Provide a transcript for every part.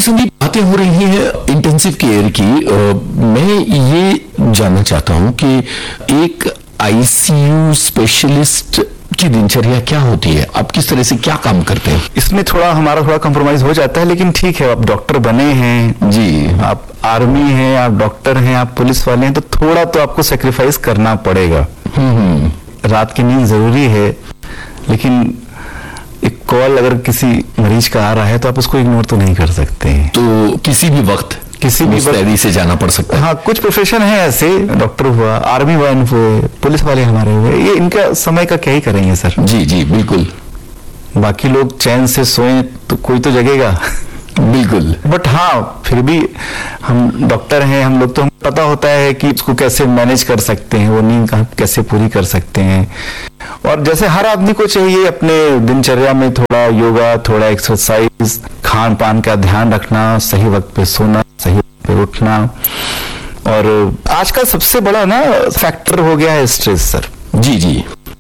संदीप, बातें हो रही हैं इंटेंसिव केयर की। मैं ये जानना चाहता हूं कि एक आईसीयू स्पेशलिस्ट की दिनचर्या क्या होती है? आप किस तरह से क्या काम करते हैं? इसमें हमारा थोड़ा कॉम्प्रोमाइज हो जाता है, लेकिन ठीक है, आप डॉक्टर बने हैं जी, आप आर्मी हैं, आप डॉक्टर हैं, आप पुलिस वाले हैं, तो थोड़ा तो आपको सेक्रीफाइस करना पड़ेगा। रात की नींद जरूरी है, लेकिन एक कॉल अगर किसी मरीज का आ रहा है तो आप उसको इग्नोर तो नहीं कर सकते हैं। तो किसी भी वक्त से जाना पड़ सकता है। हाँ, कुछ प्रोफेशन है ऐसे, डॉक्टर हुआ, आर्मी वाले हुए, पुलिस वाले हमारे हुए, ये इनका समय का क्या ही करेंगे सर। जी जी बिल्कुल। बाकी लोग चैन से सोएं तो कोई तो जगेगा। बिल्कुल। बट हाँ, फिर भी हम डॉक्टर हैं, हम लोग तो, हमें पता होता है कि उसको कैसे मैनेज कर सकते हैं, वो नींद कैसे पूरी कर सकते हैं। और जैसे हर आदमी को चाहिए अपने दिनचर्या में थोड़ा योगा, थोड़ा एक्सरसाइज, खान पान का ध्यान रखना, सही वक्त पे सोना, सही वक्त पे उठना। और आज का सबसे बड़ा ना फैक्टर हो गया है स्ट्रेस सर। जी जी।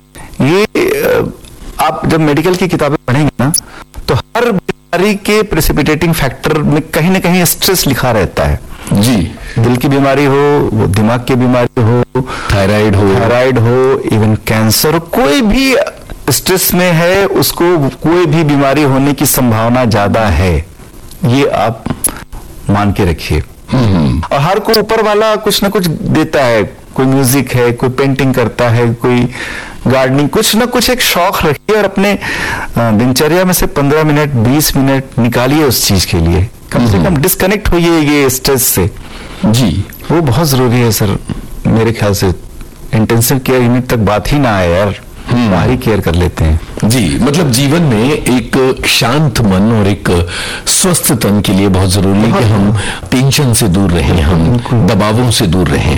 ये आप जब मेडिकल की किताबें पढ़ेंगे ना, तो हर बीमारी के प्रेसिपिटेटिंग फैक्टर में कहीं ना कहीं स्ट्रेस लिखा रहता है जी। दिल की बीमारी हो, वो दिमाग की बीमारी हो, थायराइड हो, इवन कैंसर हो, कोई भी स्ट्रेस में है उसको कोई भी बीमारी होने की संभावना ज्यादा है, ये आप मान के रखिए। और हर को ऊपर वाला कुछ ना कुछ देता है, कोई म्यूजिक है, कोई पेंटिंग करता है, कोई गार्डनिंग, कुछ ना कुछ एक शौक रखिए और अपने दिनचर्या में से 15 मिनट 20 मिनट निकालिए उस चीज के लिए। कम से कम डिस्कनेक्ट होइए ये स्ट्रेस से जी, वो बहुत जरूरी है सर। मेरे ख्याल से इंटेंसिव केयर यूनिट तक बात ही ना आए यार, बाहरी केयर कर लेते हैं जी। मतलब जीवन में एक शांत मन और एक स्वस्थ तन के लिए बहुत जरूरी है कि हम टेंशन से दूर रहें, हम दबावों से दूर रहें।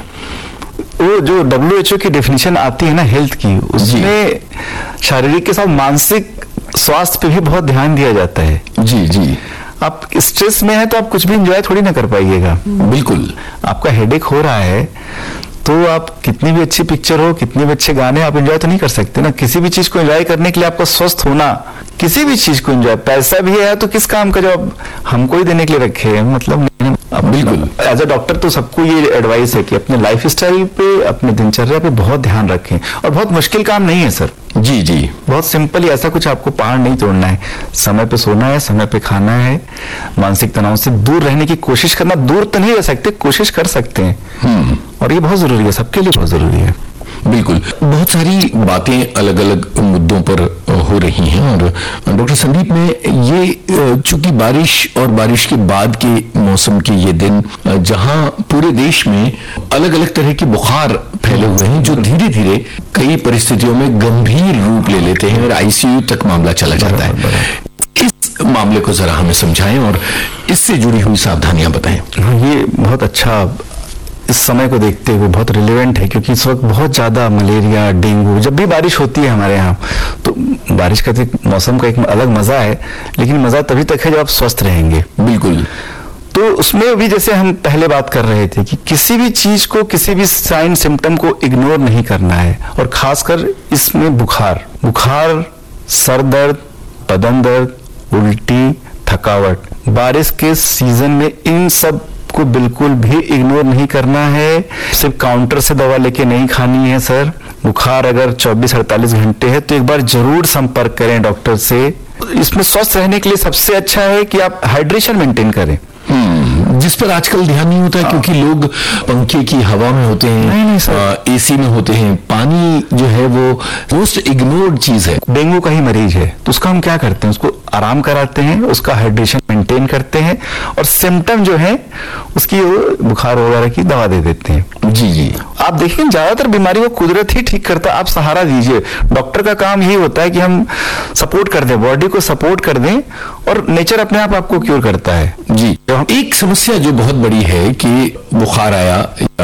वो जो WHO की डेफिनेशन आती है ना हेल्थ की, उसमें शारीरिक के साथ मानसिक स्वास्थ्य पे भी बहुत ध्यान दिया जाता है। जी जी। आप स्ट्रेस में है तो आप कुछ भी एंजॉय थोड़ी ना कर पाइएगा। बिल्कुल। आपका हेडेक हो रहा है तो आप कितनी भी अच्छी पिक्चर हो, कितने भी अच्छे गाने, आप एंजॉय तो नहीं कर सकते ना। किसी भी चीज को एंजॉय करने के लिए आपको स्वस्थ होना, किसी भी चीज को एंजॉय, पैसा भी है तो किस काम का, जो आप हमको ही देने के लिए रखे हैं, मतलब बिल्कुल। एज अ डॉक्टर तो सबको ये एडवाइस है कि अपने लाइफ स्टाइल पे, अपने दिनचर्या पे बहुत ध्यान रखें। और बहुत मुश्किल काम नहीं है सर। जी जी। बहुत सिंपल ही, ऐसा कुछ आपको पहाड़ नहीं तोड़ना है। समय पे सोना है, समय पे खाना है, मानसिक तनाव से दूर रहने की कोशिश करना। दूर तो नहीं रह सकते, कोशिश कर सकते हैं। और ये बहुत जरूरी है, सबके लिए बहुत जरूरी है। बिल्कुल। बहुत सारी बातें अलग अलग मुद्दों पर हो रही हैं। और डॉक्टर संदीप, में ये चूंकि बारिश और बारिश के बाद के मौसम के ये दिन, जहां पूरे देश में अलग अलग तरह के बुखार फैले हुए हैं जो धीरे धीरे कई परिस्थितियों में गंभीर रूप ले लेते हैं और आईसीयू तक मामला चला जाता है। इस मामले को जरा हमें समझाएं और इससे जुड़ी हुई सावधानियां बताएं। ये बहुत अच्छा, इस समय को देखते हुए बहुत रिलेवेंट है, क्योंकि इस वक्त बहुत ज्यादा मलेरिया, डेंगू, जब भी बारिश होती है हमारे यहाँ, तो बारिश का तो मौसम का एक अलग मजा है, लेकिन मजा तभी तक है जब आप स्वस्थ रहेंगे। बिल्कुल। तो उसमें भी जैसे हम पहले बात कर रहे थे कि किसी भी चीज को, किसी भी साइन सिम्टम को इग्नोर नहीं करना है। और खासकर इसमें बुखार, सर दर्द, बदन दर्द, उल्टी, थकावट, बारिश के सीजन में इन सब को बिल्कुल भी इग्नोर नहीं करना है। सिर्फ काउंटर से दवा लेके नहीं खानी है सर। बुखार अगर 24-48 घंटे है तो एक बार जरूर संपर्क करें डॉक्टर से। इसमें स्वस्थ रहने के लिए सबसे अच्छा है कि आप हाइड्रेशन मेंटेन करें, जिस पर आजकल ध्यान नहीं होता है, क्योंकि लोग पंखे की हवा में होते हैं, नहीं एसी में होते हैं। पानी जो है वो मोस्ट इग्नोर्ड चीज है। डेंगू का ही मरीज है तो उसका हम क्या करते हैं, उसको आराम कराते हैं, उसका हाइड्रेशन मेंटेन करते हैं, और सिम्टम जो है उसकी बुखार वगैरह की दवा दे देते हैं। जी जी। आप देखिए ज्यादातर बीमारी को कुदरत ही ठीक करता है, आप सहारा दीजिए। डॉक्टर का काम यही होता है कि हम सपोर्ट कर दें, बॉडी को सपोर्ट कर दें, और नेचर अपने आप आपको क्योर करता है। जी। एक समस्या जो बहुत बड़ी है कि बुखार आया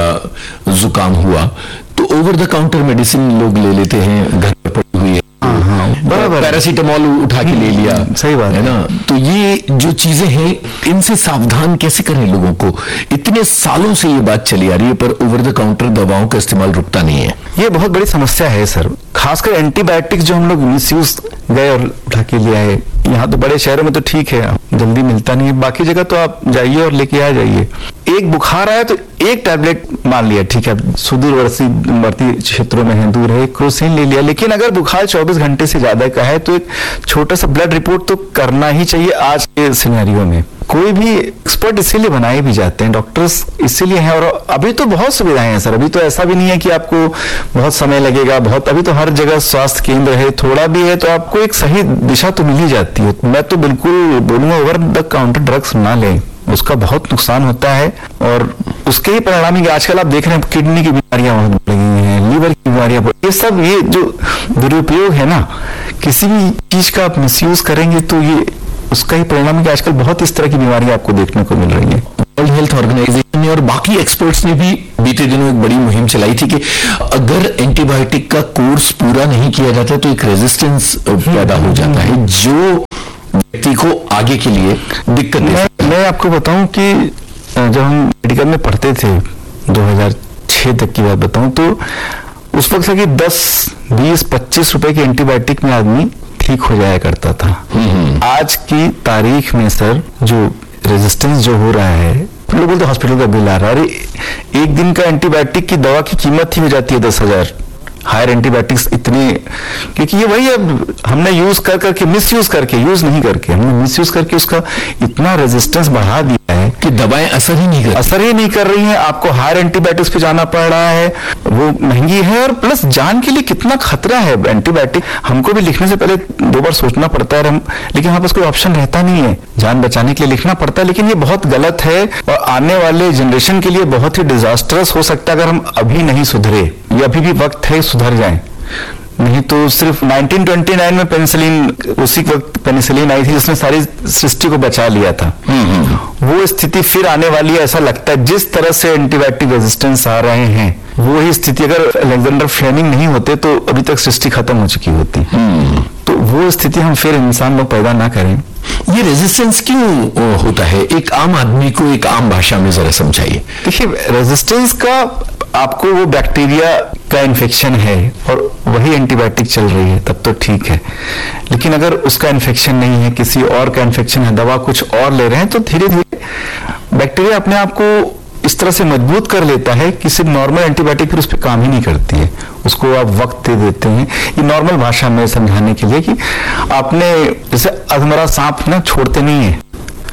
या जुकाम हुआ तो ओवर द काउंटर मेडिसिन लोग ले लेते हैं, घर पर पड़ी हुई है, बराबर, पैरासीटामोल उठा के ले लिया। सही बात है ना। तो ये जो चीजें हैं, इनसे सावधान कैसे करें लोगों को? इतने सालों से ये बात चली आ रही है पर ओवर द काउंटर दवाओं का इस्तेमाल रुकता नहीं है। ये बहुत बड़ी समस्या है सर। खासकर एंटीबायोटिक्स जो हम लोग मिसयूज गए और उठा के ले आए, यहाँ तो बड़े शहरों में तो ठीक है, जल्दी मिलता नहीं है, बाकी जगह तो आप जाइए और लेके आ जाइए। एक बुखार आया तो एक टैबलेट मान लिया, ठीक है, सुदूरवर्ती क्षेत्रों में है, दूर है, क्रोसिन ले लिया। लेकिन अगर बुखार 24 घंटे से ज्यादा का है तो एक छोटा सा ब्लड रिपोर्ट तो करना ही चाहिए आज के सिनेरियो में। कोई भी एक्सपर्ट इसीलिए बनाए भी जाते हैं, डॉक्टर्स इसीलिए हैं। और अभी तो बहुत सुविधाएं हैं सर, अभी तो ऐसा भी नहीं है कि आपको बहुत समय लगेगा, बहुत, अभी तो हर जगह स्वास्थ्य केंद्र है, थोड़ा भी है तो आपको एक सही दिशा तो मिल ही जाती है। मैं तो बिल्कुल बोलूंगा ओवर द काउंटर ड्रग्स ना लें, उसका बहुत नुकसान होता है। और उसके ही परिणाम ही आजकल आप देख रहे हैं किडनी की बीमारियां बहुत लगी हैं, लीवर की बीमारियां, ये सब ये जो दुरुपयोग है ना, किसी भी चीज का आप मिसयूज करेंगे तो ये उसका ही परिणाम है कि आजकल बहुत इस तरह की बीमारियां आपको देखने को मिल रही है। वर्ल्ड हेल्थ ऑर्गेनाइजेशन ने और बाकी एक्सपर्ट्स ने भी बीते दिनों एक बड़ी मुहिम चलाई थी कि अगर एंटीबायोटिक का कोर्स पूरा नहीं किया जाता तो एक रेजिस्टेंस पैदा हो जाता है जो व्यक्ति को आगे के लिए दिक्कत दे। मैं आपको बताऊं कि जब हम मेडिकल में पढ़ते थे 2006 तक की बात बताऊं तो उस वक्त कि 10, 20, 25 रुपए की एंटीबायोटिक में आदमी ठीक हो जाया करता था। आज की तारीख में सर जो रेजिस्टेंस जो हो रहा है, लोग बोलते हॉस्पिटल का बिल आ रहा है, अरे एक दिन का एंटीबायोटिक की दवा की कीमत ही हो जाती है 10,000। हायर एंटीबायोटिक्स इतनी, क्योंकि ये वही अब हमने यूज करके मिसयूज करके, यूज नहीं करके, हमने मिसयूज करके उसका इतना रेजिस्टेंस बढ़ा दिया है कि दवाएं असर ही नहीं कर रही हैं। आपको हायर एंटीबायोटिक्स पे जाना पड़ रहा है, वो महंगी है और प्लस जान के लिए कितना खतरा है एंटीबायोटिक। हमको भी लिखने से पहले 2 बार सोचना पड़ता है, लेकिन हमारे पास कोई ऑप्शन रहता नहीं है, जान बचाने के लिए लिखना पड़ता है। लेकिन ये बहुत गलत है और आने वाले जनरेशन के लिए बहुत ही डिजास्टरस हो सकता है अगर हम अभी नहीं सुधरे। ये अभी भी वक्त है सुधर जाए, नहीं तो सिर्फ 1929 में पेनिसिलिन, उसी वक्त पेनिसिलिन आई थी जिसने सारी सृष्टि को बचा लिया था। वो स्थिति फिर आने वाली है ऐसा लगता है। जिस तरह से एंटीबायोटिक रेजिस्टेंस आ रहे हैं वो ही स्थिति, अगर अलेक्जेंडर फ्लेमिंग नहीं होते तो अभी तक सृष्टि खत्म हो चुकी होती। तो वो स्थिति हम फिर इंसान लोग पैदा ना करें। ये रेजिस्टेंस क्यों होता है, एक आम आदमी को एक आम भाषा में जरा समझाइए। देखिए, रेजिस्टेंस का आपको वो बैक्टीरिया का इन्फेक्शन है और वही एंटीबायोटिक चल रही है तब तो ठीक है, लेकिन अगर उसका इन्फेक्शन नहीं है, किसी और का इन्फेक्शन है, दवा कुछ और ले रहे हैं, तो धीरे धीरे बैक्टीरिया अपने आप को इस तरह से मजबूत कर लेता है कि सिर्फ नॉर्मल एंटीबायोटिक फिर उस पर काम ही नहीं करती है, उसको आप वक्त दे देते हैं। ये नॉर्मल भाषा में समझाने के लिए कि आपने जैसे अधमरा सांप ना छोड़ते नहीं है,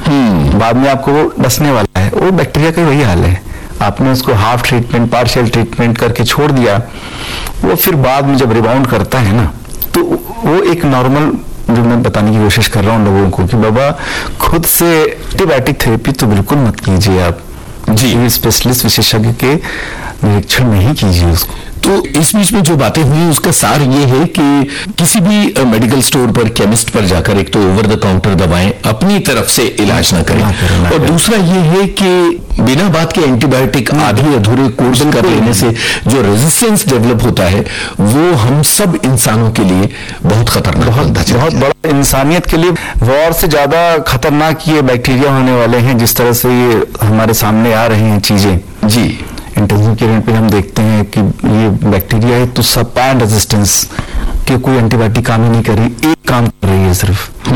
बाद में आपको वो डसने वाला है, वो बैक्टीरिया का वही हाल है। आपने उसको हाफ ट्रीटमेंट, पार्शियल ट्रीटमेंट करके छोड़ दिया, वो फिर बाद में जब रिबाउंड करता है ना, तो वो एक नॉर्मल, जो मैं बताने की कोशिश कर रहा हूँ लोगों को कि बाबा खुद से एंटीबायोटिक थेरेपी तो बिल्कुल मत कीजिए आप जी, स्पेशलिस्ट विशेषज्ञ के निरीक्षण में ही कीजिए उसको। तो इस बीच में जो बातें हुई उसका सार ये है कि किसी भी मेडिकल स्टोर पर, केमिस्ट पर जाकर एक तो ओवर द काउंटर दवाएं अपनी तरफ से इलाज ना करें, और दूसरा ये है कि बिना बात के एंटीबायोटिक आधे अधूरे कोर्स कर लेने से जो रेजिस्टेंस डेवलप होता है वो हम सब इंसानों के लिए बहुत खतरनाक, बहुत बड़ा, इंसानियत के लिए वॉर से ज्यादा खतरनाक ये बैक्टीरिया होने वाले हैं। जिस तरह से ये हमारे सामने आ रही हैं चीजें जी, इंटेंसिव केयर पे हम देखते हैं कि ये बैक्टीरिया है तो सब पैन रेजिस्टेंस के कोई एंटीबायोटिक काम ही नहीं कर रही, एक काम कर रही है सिर्फ।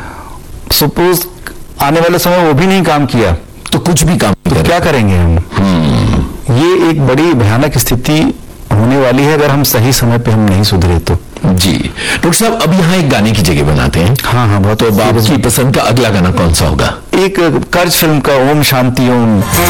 सपोज आने वाले समय वो भी नहीं काम किया तो कुछ भी काम तो क्या करेंगे हम? ये एक बड़ी भयानक स्थिति होने वाली है अगर हम सही समय पे हम नहीं सुधरे तो। जी डॉक्टर साहब, अब यहाँ एक गाने की जगह बनाते हैं। हाँ, बहुत। तो आपकी पसंद का अगला गाना कौन सा होगा? एक कर्ज फिल्म का ओम शांति ओम।